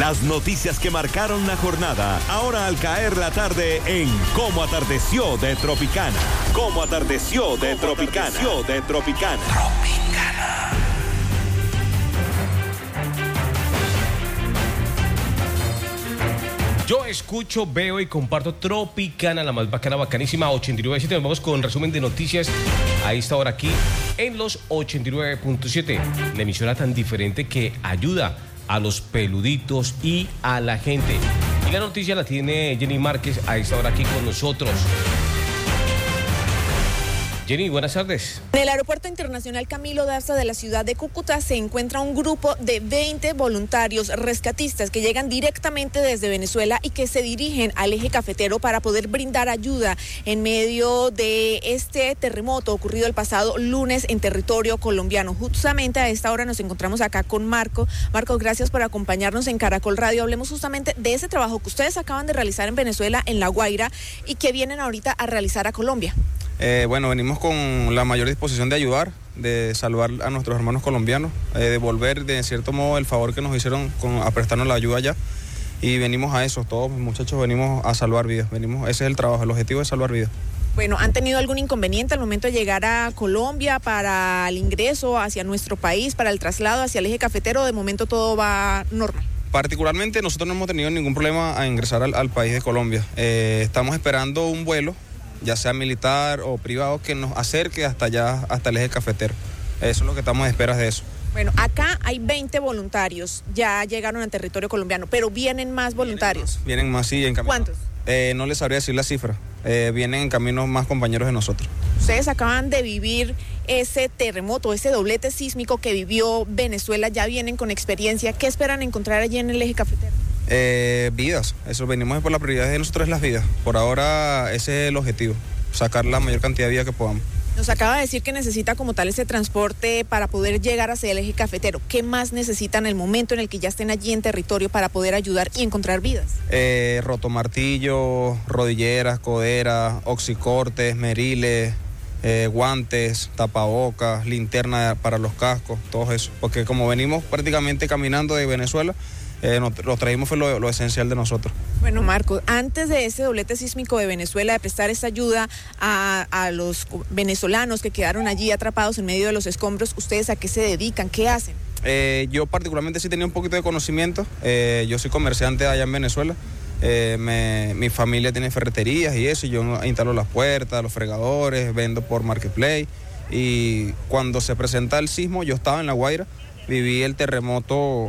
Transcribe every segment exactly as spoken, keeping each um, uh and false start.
Las noticias que marcaron la jornada, ahora al caer la tarde en Cómo Atardeció de Tropicana. Cómo Atardeció de Tropicana. Atardeció de Tropicana. Tropicana. Yo escucho, veo y comparto Tropicana, la más bacana, bacanísima, ochenta y nueve punto siete. Nos vamos con resumen de noticias a esta hora aquí en los ochenta y nueve punto siete. La emisora tan diferente que ayuda a los peluditos y a la gente. Y la noticia la tiene Jenny Márquez a esta hora aquí con nosotros. Jenny, buenas tardes. En el Aeropuerto Internacional Camilo Daza de la ciudad de Cúcuta se encuentra un grupo de veinte voluntarios rescatistas que llegan directamente desde Venezuela y que se dirigen al eje cafetero para poder brindar ayuda en medio de este terremoto ocurrido el pasado lunes en territorio colombiano. Justamente a esta hora nos encontramos acá con Marco. Marco, gracias por acompañarnos en Caracol Radio. Hablemos justamente de ese trabajo que ustedes acaban de realizar en Venezuela, en La Guaira, y que vienen ahorita a realizar a Colombia. Eh, bueno, venimos con la mayor disposición de ayudar, de salvar a nuestros hermanos colombianos, eh, devolver de cierto modo el favor que nos hicieron con, a prestarnos la ayuda allá. Y venimos a eso, todos muchachos venimos a salvar vidas, venimos, ese es el trabajo, el objetivo es salvar vidas. Bueno, ¿han tenido algún inconveniente al momento de llegar a Colombia para el ingreso hacia nuestro país, para el traslado hacia el eje cafetero? De momento todo va normal. Particularmente nosotros no hemos tenido ningún problema a ingresar al, al país de Colombia. Eh, estamos esperando un vuelo, ya sea militar o privado, que nos acerque hasta allá, hasta el eje cafetero. Eso es lo que estamos a esperas de eso. Bueno, acá hay veinte voluntarios, ya llegaron al territorio colombiano, pero vienen más voluntarios. Vienen más, vienen más sí, en camino. ¿Cuántos? Eh, no les sabría decir la cifra, eh, vienen en camino más compañeros de nosotros. Ustedes acaban de vivir ese terremoto, ese doblete sísmico que vivió Venezuela, ya vienen con experiencia. ¿Qué esperan encontrar allí en el eje cafetero? Eh, vidas, eso venimos por la prioridad de nosotros, es las vidas. Por ahora ese es el objetivo, sacar la mayor cantidad de vidas que podamos. Nos acaba de decir que necesita como tal ese transporte para poder llegar hacia el eje cafetero. ¿Qué más necesitan en el momento en el que ya estén allí en territorio para poder ayudar y encontrar vidas? Eh, rotomartillo, rodilleras, coderas, oxicortes, meriles, eh, guantes, tapabocas, linterna para los cascos, todo eso. Porque como venimos prácticamente caminando de Venezuela, Eh, nos, lo traímos fue lo, lo esencial de nosotros. Bueno, Marco, antes de ese doblete sísmico de Venezuela, de prestar esta ayuda a, a los venezolanos que quedaron allí atrapados en medio de los escombros, ¿ustedes a qué se dedican? ¿Qué hacen? Eh, yo particularmente sí tenía un poquito de conocimiento. Eh, yo soy comerciante allá en Venezuela. Eh, me, mi familia tiene ferreterías y eso, y yo instalo las puertas, los fregadores, vendo por Marketplace. Y cuando se presenta el sismo, yo estaba en La Guaira, viví el terremoto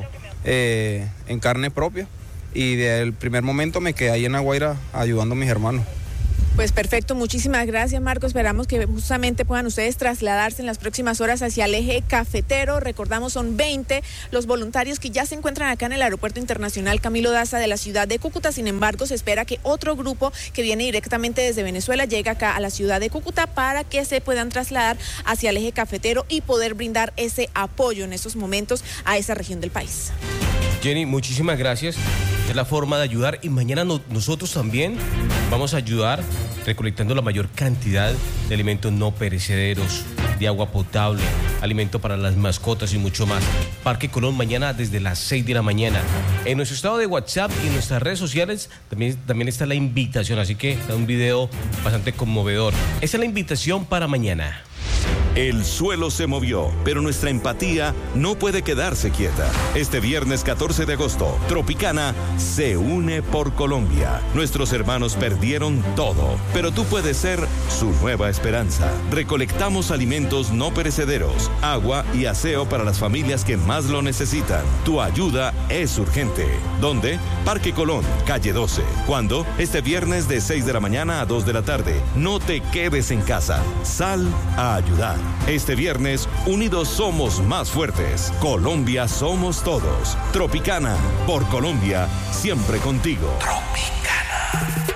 Eh, en carne propia, y desde el primer momento me quedé ahí en La Guaira ayudando a mis hermanos. Pues perfecto, muchísimas gracias, Marco. Esperamos que justamente puedan ustedes trasladarse en las próximas horas hacia el eje cafetero. Recordamos, son veinte los voluntarios que ya se encuentran acá en el Aeropuerto Internacional Camilo Daza de la ciudad de Cúcuta. Sin embargo, se espera que otro grupo que viene directamente desde Venezuela llegue acá a la ciudad de Cúcuta para que se puedan trasladar hacia el eje cafetero y poder brindar ese apoyo en esos momentos a esa región del país. Jenny, muchísimas gracias. Es la forma de ayudar, y mañana no, nosotros también vamos a ayudar recolectando la mayor cantidad de alimentos no perecederos, de agua potable, alimento para las mascotas y mucho más. Parque Colón mañana desde las seis de la mañana. En nuestro estado de WhatsApp y en nuestras redes sociales también, también está la invitación, así que está un video bastante conmovedor. Esa es la invitación para mañana. El suelo se movió, pero nuestra empatía no puede quedarse quieta. Este viernes catorce de agosto, Tropicana se une por Colombia. Nuestros hermanos perdieron todo, pero tú puedes ser su nueva esperanza. Recolectamos alimentos no perecederos, agua y aseo para las familias que más lo necesitan. Tu ayuda es urgente. ¿Dónde? Parque Colón, calle doce. ¿Cuándo? Este viernes de seis de la mañana a dos de la tarde. No te quedes en casa. Sal a ayudar. Este viernes, unidos somos más fuertes. Colombia somos todos. Tropicana, por Colombia, siempre contigo. Tropicana.